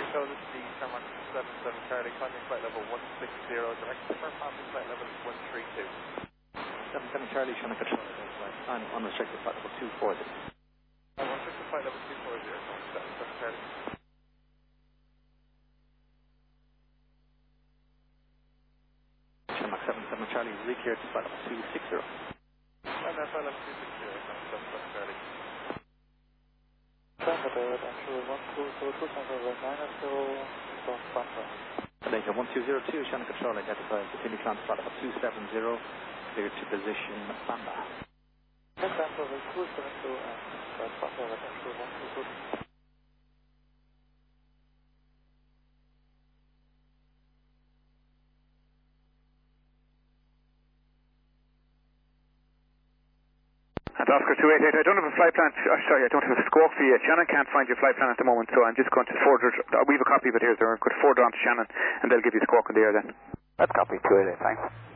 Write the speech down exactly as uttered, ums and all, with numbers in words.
So this is the Tarmac seven seven Charlie, climbing flight level one six zero, direct confirm passing flight level one three two. seven seven Charlie, Shannon Control, on unrestricted flight level two four zero. Oh, unrestricted flight level two four zero, seven seven Charlie. Tarmac seven seven Charlie, recleared to flight level two six zero. And then flight level two six zero, seven seven Charlie. Center David, entry one two zero two, center minus zero, stop buffer. Later one two zero two, Shannon Control, identified, continue climb to flight level two seven zero, cleared to position Bamba. Center with two seven two and start buffer with entry one two two. And Oscar two eight eight, I don't have a flight plan, oh, sorry, I don't have a squawk for you. Shannon can't find your flight plan at the moment, so I'm just going to forward it, we have a copy of it here, so I'm going to forward it on to Shannon, and they'll give you a squawk in the air then. That's copy two eight eight, thanks.